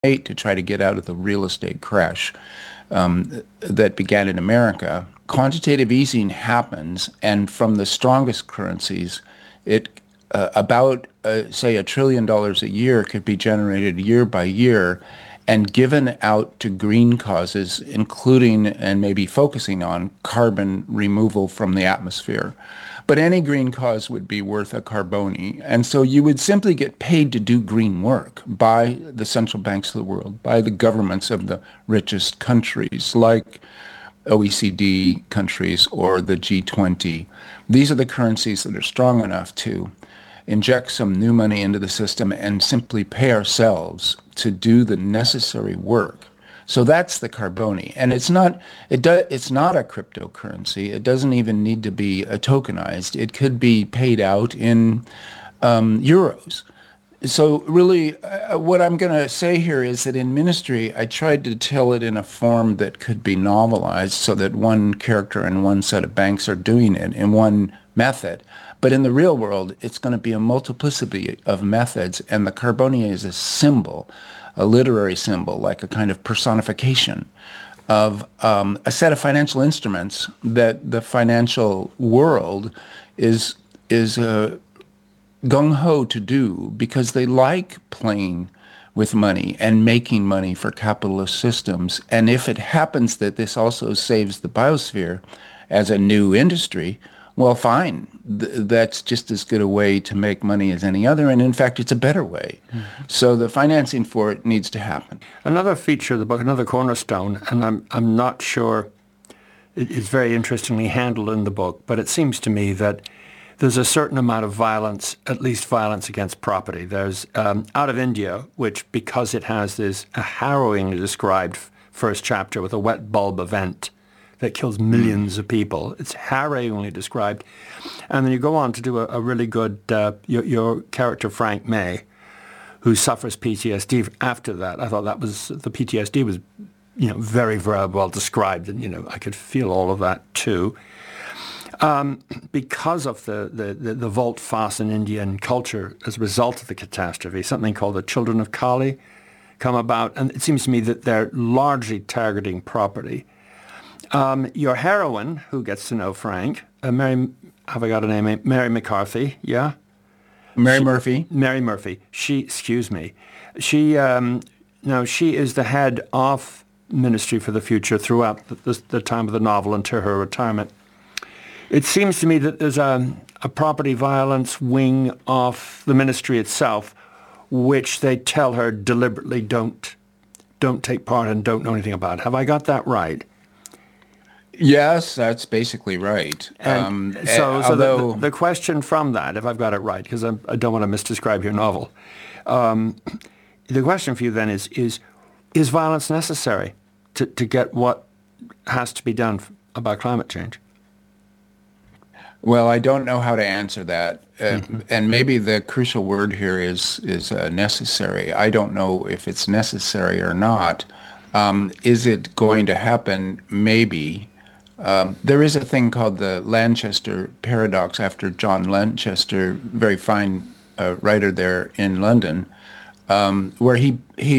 2008 to try to get out of the real estate crash that began in America. Quantitative easing happens, and from the strongest currencies, it about say $1 trillion a year could be generated year by year and given out to green causes, including and maybe focusing on carbon removal from the atmosphere. But any green cause would be worth a carboni. And so you would simply get paid to do green work by the central banks of the world, by the governments of the richest countries like OECD countries or the G20. These are the currencies that are strong enough to inject some new money into the system and simply pay ourselves to do the necessary work. So that's the carboni, and it's not a cryptocurrency. It doesn't even need to be tokenized. It could be paid out in euros. So really, what I'm going to say here is that in Ministry, I tried to tell it in a form that could be novelized so that one character and one set of banks are doing it in one method. But in the real world, it's going to be a multiplicity of methods, and the carboni is a symbol, a literary symbol, like a kind of personification of a set of financial instruments that the financial world is gung-ho to do because they like playing with money and making money for capitalist systems. And if it happens that this also saves the biosphere as a new industry, well, fine. That's just as good a way to make money as any other. And in fact, it's a better way. Mm-hmm. So the financing for it needs to happen. Another feature of the book, another cornerstone, and I'm not sure it's very interestingly handled in the book, but it seems to me that there's a certain amount of violence, at least violence against property. There's out of India, which because it has this harrowingly described first chapter with a wet bulb event that kills millions of people. It's harrowingly described. And then you go on to do a really good, your character Frank May, who suffers PTSD after that. I thought the PTSD was, very, very well described. And, I could feel all of that too. Because of the volte-face in Indian culture as a result of the catastrophe, something called the Children of Kali come about. And it seems to me that they're largely targeting property. Your heroine, who gets to know Frank, Mary McCarthy, yeah? Murphy. Mary Murphy. She is the head of Ministry for the Future throughout the time of the novel until her retirement. It seems to me that there's a property violence wing of the ministry itself, which they tell her deliberately don't take part and don't know anything about. Have I got that right? Yes, that's basically right. So the question from that, if I've got it right, because I don't want to misdescribe your novel, the question for you then is violence necessary to get what has to be done about climate change? Well, I don't know how to answer that. And maybe the crucial word here is necessary. I don't know if it's necessary or not. Is it going to happen? Maybe. There is a thing called the Lanchester paradox after John Lanchester, very fine writer there in London, where he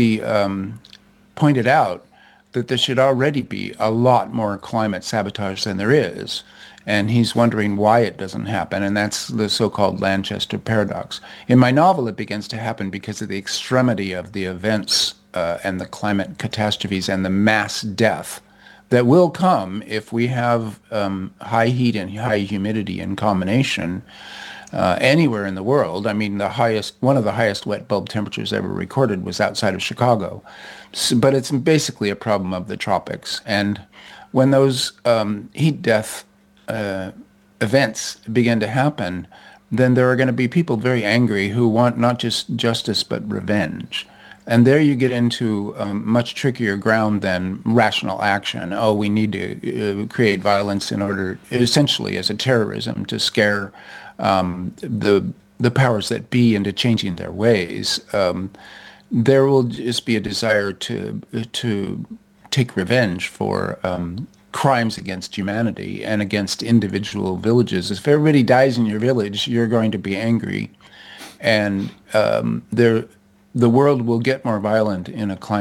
pointed out that there should already be a lot more climate sabotage than there is. And he's wondering why it doesn't happen, and that's the so-called Lanchester paradox. In my novel, it begins to happen because of the extremity of the events and the climate catastrophes and the mass death that will come if we have high heat and high humidity in combination anywhere in the world. I mean, one of the highest wet bulb temperatures ever recorded was outside of Chicago. But it's basically a problem of the tropics. And when those heat death events begin to happen, then there are going to be people very angry who want not just justice but revenge. And there you get into much trickier ground than rational action. Oh, we need to create violence in order, essentially as a terrorism, to scare the powers that be into changing their ways. There will just be a desire to take revenge for crimes against humanity and against individual villages. If everybody dies in your village, you're going to be angry. And the world will get more violent in a climate